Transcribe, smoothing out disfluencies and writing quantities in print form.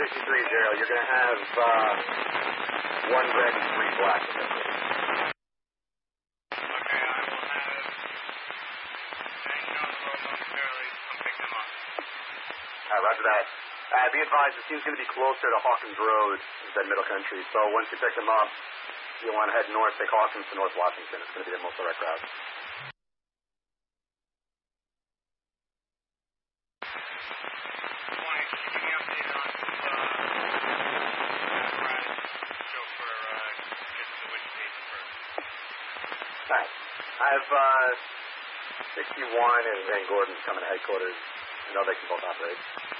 63-0. You're going to have 1 red and 3 black. Okay, I will have Daniel on the road momentarily. Come pick them up. Roger that. Be advised, the team's going to be closer to Hawkins Road than Middle Country, so once you pick them up, you'll want to head north, take Hawkins to North Washington. It's going to be the most direct route. I have 61 and Van Gordon coming to headquarters. I know they can both operate.